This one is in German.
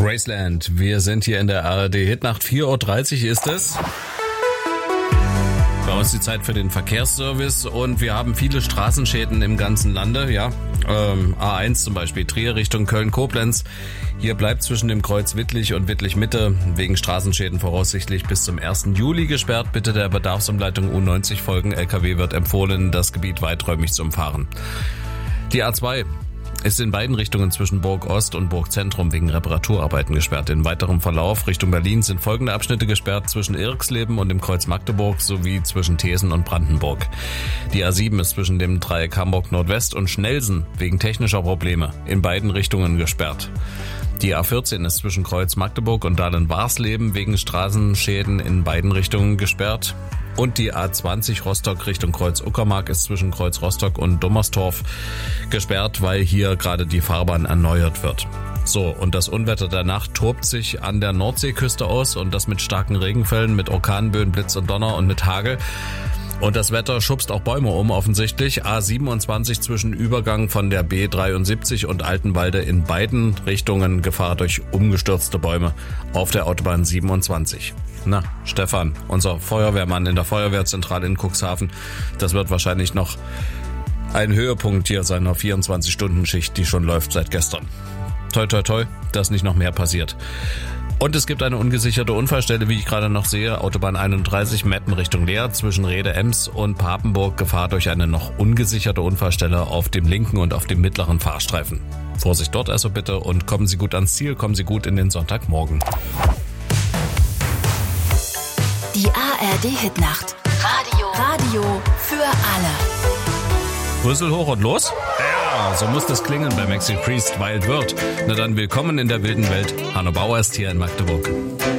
Graceland. Wir sind hier in der ARD Hitnacht. 4.30 Uhr ist es. Bei uns die Zeit für den Verkehrsservice und wir haben viele Straßenschäden im ganzen Lande. Ja, A1 zum Beispiel, Trier Richtung Köln-Koblenz. Hier bleibt zwischen dem Kreuz Wittlich und Wittlich-Mitte wegen Straßenschäden voraussichtlich bis zum 1. Juli gesperrt. Bitte der Bedarfsumleitung U90 folgen. LKW wird empfohlen, das Gebiet weiträumig zu umfahren. Die A2 ist in beiden Richtungen zwischen Burg Ost und Burg Zentrum wegen Reparaturarbeiten gesperrt. In weiterem Verlauf Richtung Berlin sind folgende Abschnitte gesperrt: zwischen Irxleben und dem Kreuz Magdeburg sowie zwischen Thesen und Brandenburg. Die A7 ist zwischen dem Dreieck Hamburg Nordwest und Schnelsen wegen technischer Probleme in beiden Richtungen gesperrt. Die A14 ist zwischen Kreuz Magdeburg und Dahlen-Warsleben wegen Straßenschäden in beiden Richtungen gesperrt. Und die A20 Rostock Richtung Kreuz Uckermark ist zwischen Kreuz Rostock und Dommerstorf gesperrt, weil hier gerade die Fahrbahn erneuert wird. So, und das Unwetter der Nacht tobt sich an der Nordseeküste aus und das mit starken Regenfällen, mit Orkanböen, Blitz und Donner und mit Hagel. Und das Wetter schubst auch Bäume um offensichtlich. A27 zwischen Übergang von der B73 und Altenwalde in beiden Richtungen Gefahr durch umgestürzte Bäume auf der Autobahn 27. Na, Stefan, unser Feuerwehrmann in der Feuerwehrzentrale in Cuxhaven, das wird wahrscheinlich noch ein Höhepunkt hier seiner 24-Stunden-Schicht, die schon läuft seit gestern. Toi, toi, toi, dass nicht noch mehr passiert. Und es gibt eine ungesicherte Unfallstelle, wie ich gerade noch sehe. Autobahn 31 Metten Richtung Leer zwischen Rhede-Ems und Papenburg. Gefahr durch eine noch ungesicherte Unfallstelle auf dem linken und auf dem mittleren Fahrstreifen. Vorsicht dort also bitte und kommen Sie gut ans Ziel, kommen Sie gut in den Sonntagmorgen. Die ARD Hitnacht. Radio für alle. Rüssel hoch und los? Ja, so muss das klingen bei Maxi Priest Wild World. Na dann willkommen in der wilden Welt. Hanno Bauer ist hier in Magdeburg.